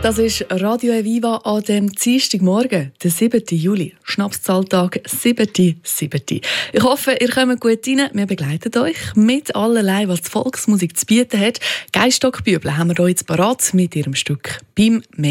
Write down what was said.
Das ist Radio Eviva an dem Dienstagmorgen, der 7. Juli. Schnapszahltag 7.7. Ich hoffe, ihr kommt gut rein. Wir begleiten euch mit allerlei, was die Volksmusik zu bieten hat. Geiststockbüble haben wir hier jetzt parat mit ihrem Stück «Beim Meer».